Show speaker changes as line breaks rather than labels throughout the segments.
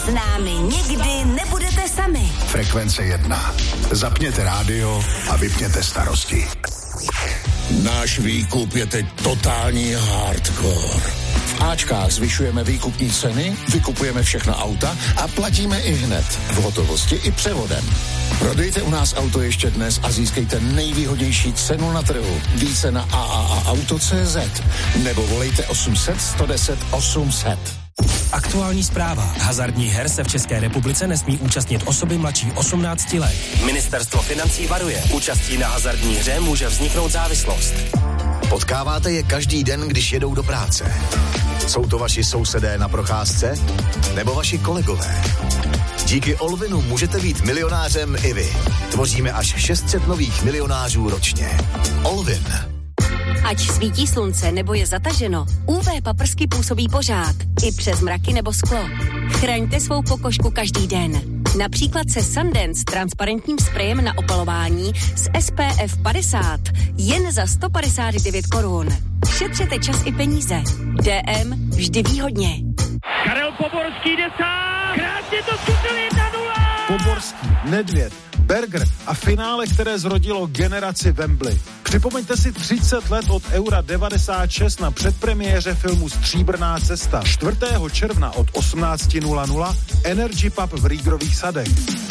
S námi nikdy nebudete sami.
Frekvence 1. Zapněte rádio a vypněte starosti.
Náš výkup je teď totální hardcore. V Ačkách zvyšujeme výkupní ceny, vykupujeme všechna auta a platíme i hned. V hotovosti i převodem. Prodejte u nás auto ještě dnes a získejte nejvýhodnější cenu na trhu. Více na AAAauto.cz nebo volejte 800 110 800.
Aktuální zpráva. Hazardních her se v České republice nesmí účastnit osoby mladší 18 let. Ministerstvo financí varuje. Účastí na hazardní hře může vzniknout závislost.
Potkáváte je každý den, když jedou do práce. Jsou to vaši sousedé na procházce? Nebo vaši kolegové? Díky Olvinu můžete být milionářem i vy. Tvoříme až 600 nových milionářů ročně. Olvin.
Ať svítí slunce nebo je zataženo, UV paprsky působí pořád, i přes mraky nebo sklo. Chraňte svou pokožku každý den. Například se Sundance transparentním sprejem na opalování s SPF 50 jen za 159 korun. Šetřete čas i peníze. DM vždy výhodně.
Karel Poborský jde sám. Krásně to zkusil 1-0.
Poborský, Nedvěd, Berger a finále, které zrodilo generaci Wembley. Připomeňte si 30 let od Eura 96 na předpremiéře filmu Stříbrná cesta. 4. června od 18:00 Energy Pub v Rýgrových sadech.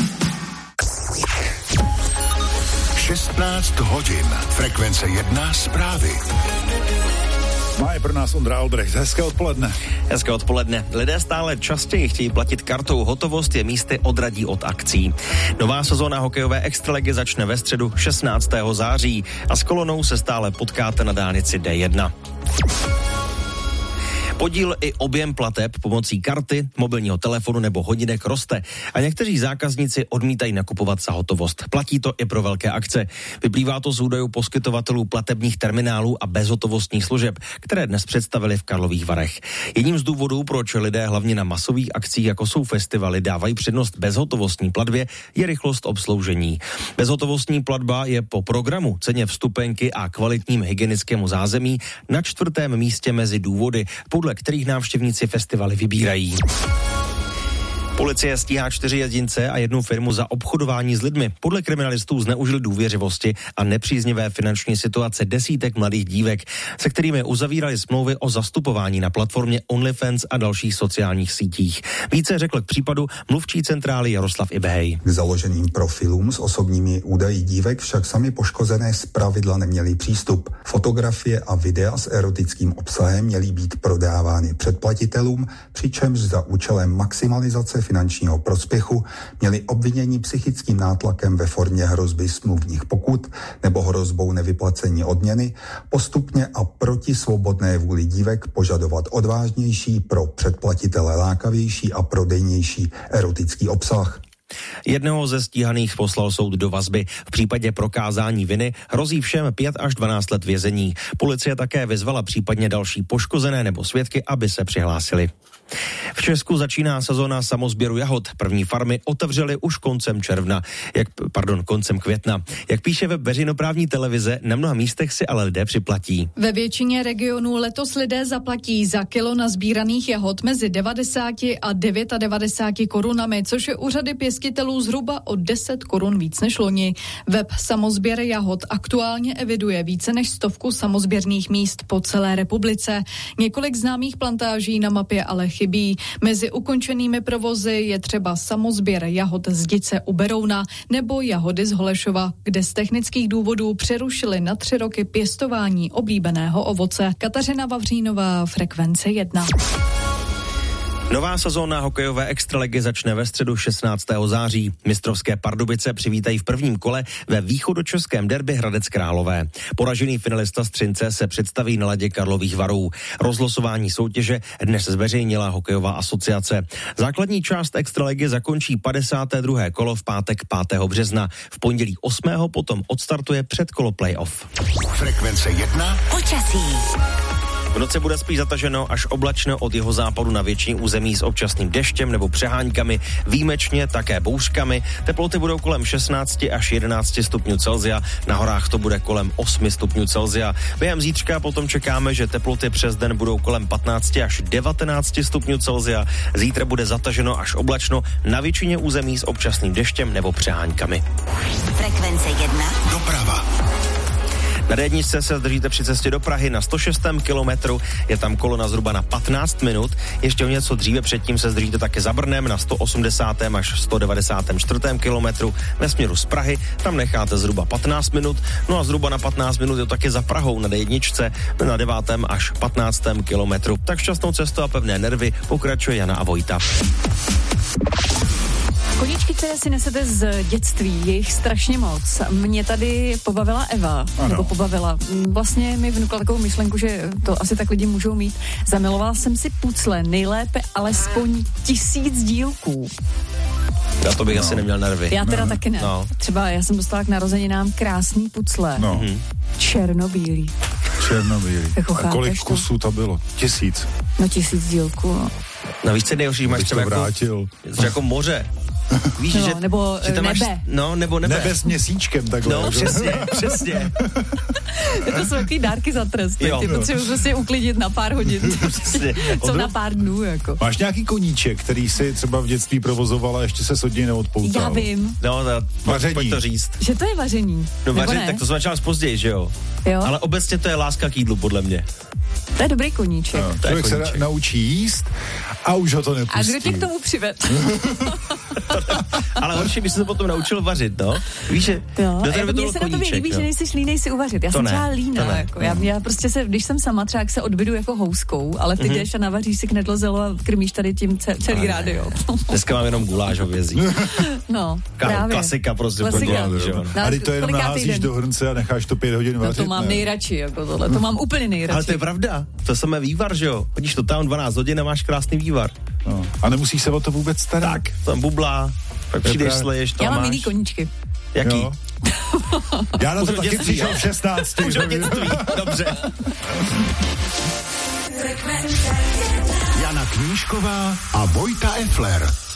16 hodin. Frekvence 1 zprávy.
Má je pro nás Ondra Albrecht. Hezké odpoledne.
Hezké odpoledne. Lidé stále častěji chtějí platit kartou. Hotovost je místy odradí od akcí. Nová sezóna hokejové extraligy začne ve středu 16. září a s kolonou se stále potkáte na dálnici D1. Podíl i objem plateb pomocí karty, mobilního telefonu nebo hodinek roste a někteří zákazníci odmítají nakupovat za hotovost. Platí to i pro velké akce. Vyplývá to z údajů poskytovatelů platebních terminálů a bezhotovostních služeb, které dnes představili v Karlových Varech. Jedním z důvodů, proč lidé hlavně na masových akcích, jako jsou festivaly, dávají přednost bezhotovostní platbě, je rychlost obsloužení. Bezhotovostní platba je po programu, ceně vstupenky a kvalitním hygienickému zázemí na 4. místě mezi důvody, podle kterých návštěvníci festivaly vybírají. Policie stíhá 4 jedince a 1 firmu za obchodování s lidmi. Podle kriminalistů zneužili důvěřivosti a nepříznivé finanční situace desítek mladých dívek, se kterými uzavírali smlouvy o zastupování na platformě OnlyFans a dalších sociálních sítích. Více řekl k případu mluvčí centrály Jaroslav Ibehej.
K založeným profilům s osobními údaji dívek však sami poškozené zpravidla neměli přístup. Fotografie a videa s erotickým obsahem měly být prodávány předplatitelům, přičemž za účelem maximalizace finančního prospěchu měli obvinění psychickým nátlakem ve formě hrozby smluvních pokut nebo hrozbou nevyplacení odměny postupně a proti svobodné vůli dívek požadovat odvážnější, pro předplatitele lákavější a prodejnější erotický obsah.
Jednoho ze stíhaných poslal soud do vazby. V případě prokázání viny hrozí všem 5 až 12 let vězení. Policie také vyzvala případně další poškozené nebo svědky, aby se přihlásili. V Česku začíná sezóna samosběru jahod. První farmy otevřely už koncem května. Jak píše web veřejnoprávní televize, na mnoha místech si ale lidé připlatí.
Ve většině regionů letos lidé zaplatí za kilo nazbíraných jahod mezi 90 a 99 korunami, což je u řady pěstitelů zhruba o 10 korun víc než loni. Web Samozběr jahod aktuálně eviduje více než 100 samosběrných míst po celé republice. Několik známých plantáží na mapě ale chybí. Mezi ukončenými provozy je třeba samosběr jahod z Dice u Berouna nebo jahody z Holešova, kde z technických důvodů přerušili na 3 roky pěstování oblíbeného ovoce. Kateřina Vavřínová, Frekvence 1.
Nová sezóna hokejové extraligy začne ve středu 16. září. Mistrovské Pardubice přivítají v prvním kole ve východočeském derby Hradec Králové. Poražený finalista z Třince se představí na ledě Karlových Varů. Rozlosování soutěže dnes zveřejnila hokejová asociace. Základní část extraligy zakončí 52. kolo v pátek 5. března. V pondělí 8. potom odstartuje předkolo playoff.
Frekvence 1.
Počasí.
V noci bude spíš zataženo až oblačno od jihozápadu na většině území s občasným deštěm nebo přeháňkami, výjimečně také bouřkami. Teploty budou kolem 16 až 11 stupňů Celsia, na horách to bude kolem 8 stupňů Celsia. Během zítřka potom čekáme, že teploty přes den budou kolem 15 až 19 stupňů Celsia. Zítra bude zataženo až oblačno na většině území s občasným deštěm nebo přeháňkami.
Frekvence 1.
Doprava.
Na D1 se zdržíte při cestě do Prahy na 106. kilometru, je tam kolona zhruba na 15 minut. Ještě o něco dříve předtím se zdržíte také za Brnem na 180. až 194. kilometru ve směru z Prahy, tam necháte zhruba 15 minut, no a zhruba na 15 minut je to taky za Prahou na D1 na 9. až 15. kilometru. Tak šťastnou cestu a pevné nervy, pokračuje Jana a Vojta.
Koníčky, které si nesete z dětství, je jich strašně moc. Mě tady pobavila Eva, nebo pobavila. Vlastně mi vnukla takovou myšlenku, že to asi tak lidi můžou mít. Zamilovala jsem si pucle, nejlépe alespoň 1000 dílků.
Já to bych asi neměl nervy.
Já teda taky ne. No. Třeba já jsem dostala k narozeninám krásný pucle.
No.
Černobílý. Jako
a kolik kusů to bylo? 1000?
No 1000 dílků, no.
No víš, co nejhorší, máš třeba jako moře. Víš,
no, že, nebo
že tam
nebe.
Máš, no, nebo nebe.
Nebe s měsíčkem takhle.
No, přesně.
To jsou takový dárky za trest. Ty potřebuji prostě uklidit na pár hodin. Co na pár dnů, jako.
Máš nějaký koníček, který si třeba v dětství provozovala, ještě se od něj neodpoutal?
Já vím.
No, pojď to říct.
Že to je vaření.
No vaření, tak to začal později, že jo? Ale obecně to je láska k jídlu, podle mě.
To je dobrý koníček.
No, člověk se naučí jíst a už ho to nepustí.
A kdo tě k tomu přived?
Ale horší by se to potom naučil vařit, no. Víš, že
mně se na tobě líbí, že nejsi línej si uvařit. Já jsem třeba líná. Jako. Já prostě když jsem sama, třeba se odbydu jako houskou, ale ty jdeš a navaříš si knedlozelo a krmíš tady tím celý rádio.
Dneska mám jenom guláš hovězí.
No, právě.
Klasika prostě.
A ty to jenom naházíš do hrnce a necháš to 5 hodin vařit.
To mám nejradši, jako tohle. To mám úplně nejradši.
Ale to je pravda. To samé vývar, že jo? Chodíš to tam 12 hodin a máš krásný vývar.
No. A nemusíš se o to vůbec starat.
Tak, tam bublá, pak přijdeš, sleješ, to máš.
Já mám jiný koníčky.
Jaký?
Jo. Já na to taky přišel v 16.
Už od dětství, dobře.
Jana Knížková a Vojta Effler.